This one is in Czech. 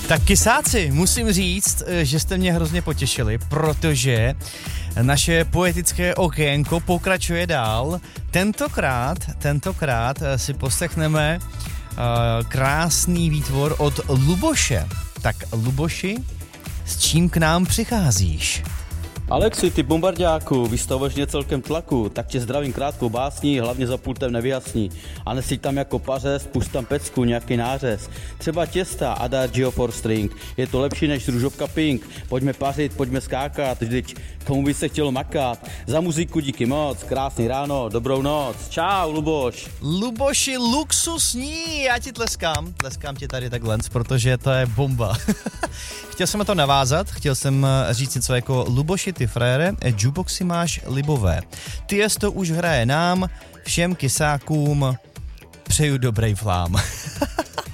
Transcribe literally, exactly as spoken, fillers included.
Tak kysáci, musím říct, že jste mě hrozně potěšili, protože naše poetické okénko pokračuje dál. Tentokrát, tentokrát si poslechneme uh, krásný výtvor od Luboše. Tak Luboši, s čím k nám přicházíš? Alexi, ty bombardáku, vystavuješ mě celkem tlaku, tak tě zdravím krátkou básní, hlavně za pultem nevyjasní. A nesiť tam jako pařez, pust tam pecku, nějaký nářez. Třeba těsta Adagio for string, je to lepší než růžovka pink. Pojďme pařit, pojďme skákat, vždyť tomu by se chtělo makat. Za muziku díky moc, krásný ráno, dobrou noc. Čau, Luboš. Luboši, luxusní, já ti tleskám, tleskám ti tady takhle, protože to je bomba. Chtěl jsem na to navázat, chtěl jsem říct něco jako Luboši, ty frére, jukeboxy máš libové. Tiesto už hraje nám, všem kysákům přeju dobrý flám.